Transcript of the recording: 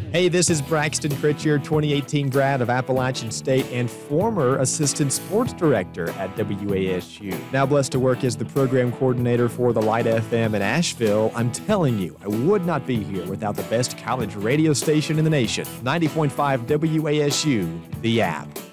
Hey, this is Braxton Critcher, 2018 grad of Appalachian State and former assistant sports director at WASU. Now blessed to work as the program coordinator for the Light FM in Asheville. I'm telling you, I would not be here without the best college radio station in the nation. 90.5 WASU, the app.